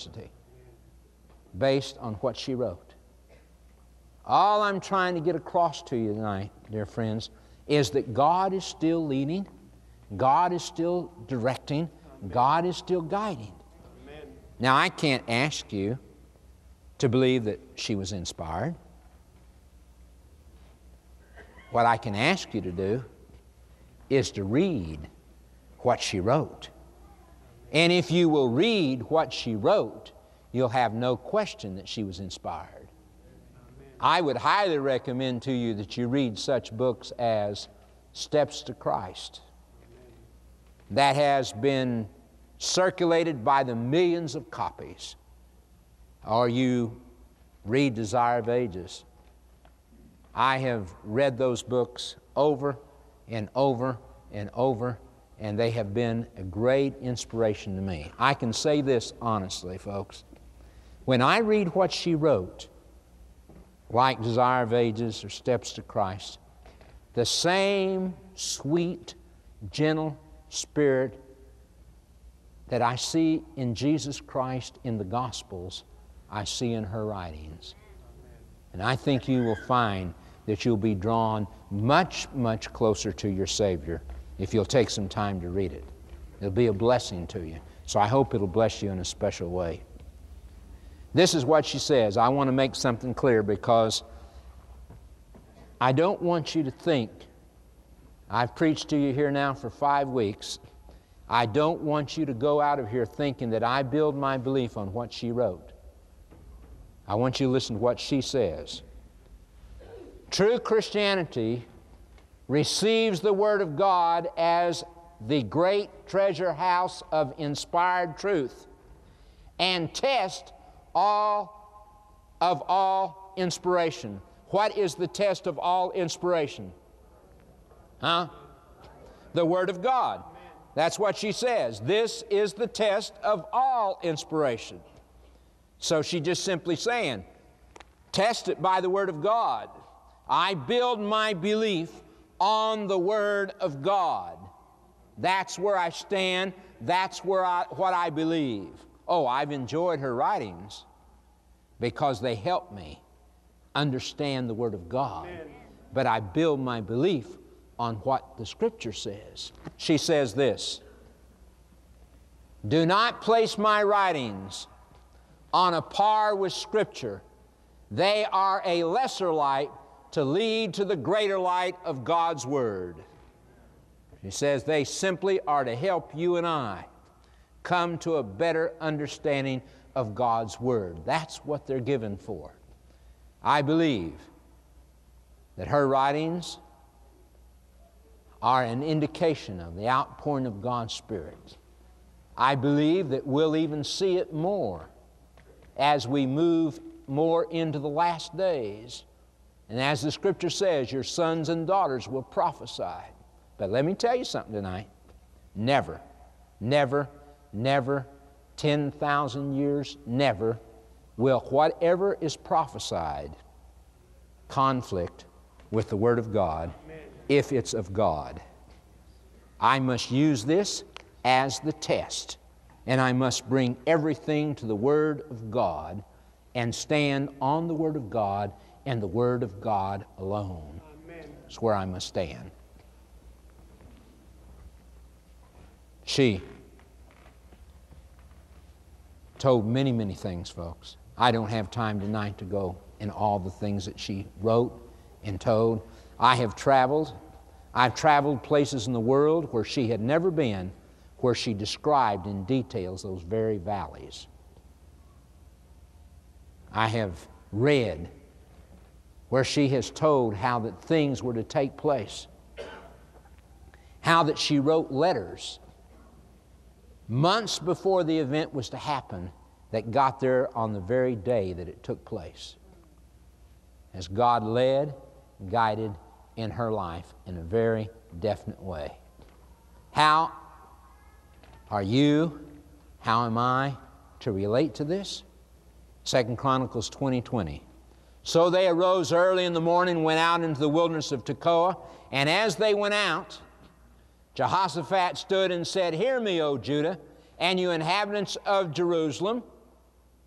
university based on what she wrote. All I'm trying to get across to you tonight, dear friends, is that God is still leading, God is still directing, God is still guiding. Amen. Now, I can't ask you to believe that she was inspired. What I can ask you to do is to read what she wrote. And if you will read what she wrote, you'll have no question that she was inspired. I would highly recommend to you that you read such books as Steps to Christ. That has been circulated by the millions of copies. Or you read Desire of Ages. I have read those books over and over and over, and they have been a great inspiration to me. I can say this honestly, folks. When I read what she wrote, like Desire of Ages or Steps to Christ, the same sweet, gentle spirit that I see in Jesus Christ in the Gospels, I see in her writings. And I think you will find that you'll be drawn much, much closer to your Savior if you'll take some time to read it. It'll be a blessing to you. So I hope it'll bless you in a special way. This is what she says. I want to make something clear because I don't want you to think, I've preached to you here now for 5 weeks, I don't want you to go out of here thinking that I build my belief on what she wrote. I want you to listen to what she says. True Christianity receives the Word of God as the great treasure house of inspired truth and tests all inspiration. What is the test of all inspiration? The Word of God. That's what she says. This is the test of all inspiration. So she's just simply saying, test it by the Word of God. I build my belief on the Word of God. That's where I stand. That's where what I believe. Oh, I've enjoyed her writings because they help me understand the Word of God. Amen. But I build my belief on what the Scripture says. She says this, do not place my writings on a par with Scripture. They are a lesser light to lead to the greater light of God's Word. She says they simply are to help you and I come to a better understanding of God's Word. That's what they're given for. I believe that her writings are an indication of the outpouring of God's Spirit. I believe that we'll even see it more as we move more into the last days. And as the Scripture says, your sons and daughters will prophesy. But let me tell you something tonight. Never, never, never, 10,000 years, never will whatever is prophesied conflict with the Word of God if it's of God. I must use this as the test, and I must bring everything to the Word of God and stand on the Word of God and the Word of God alone. That's where I must stand. She told many, many things, folks. I don't have time tonight to go in all the things that she wrote and told. I've traveled places in the world where she had never been, where she described in details those very valleys. I have read where she has told how that things were to take place, how that she wrote letters months before the event was to happen that got there on the very day that it took place. As God led, guided in her life in a very definite way. How are you, how am I to relate to this? 2 Chronicles 20:20. So they arose early in the morning, went out into the wilderness of Tekoa, and as they went out, Jehoshaphat stood and said, Hear me, O Judah, and you inhabitants of Jerusalem.